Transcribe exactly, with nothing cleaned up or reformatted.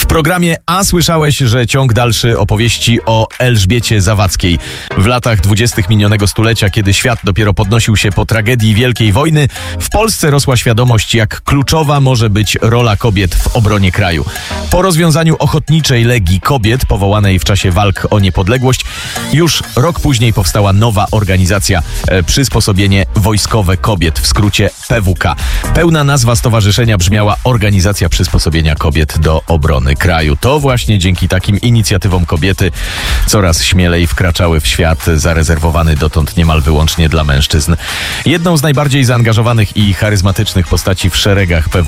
programie A słyszałeś, że ciąg dalszy opowieści o Elżbiecie Zawadzkiej. W latach dwudziestych minionego stulecia, kiedy świat dopiero podnosił się po tragedii Wielkiej Wojny, w Polsce rosła świadomość, jak kluczowa może być rola kobiet w obronie kraju. Po rozwiązaniu Ochotniczej Legii Kobiet, powołanej w czasie walk o niepodległość, już rok później powstała nowa organizacja e, Przysposobienie Wojskowe Kobiet, w skrócie P W K. Pełna nazwa stowarzyszenia brzmiała Organizacja Przysposobienia Kobiet do Obrony Kraju. To właśnie dzięki takim inicjatywom kobiety coraz śmielej wkraczały w świat zarezerwowany dotąd niemal wyłącznie dla mężczyzn. Jedną z najbardziej zaangażowanych i charyzmatycznych postaci w szeregach P W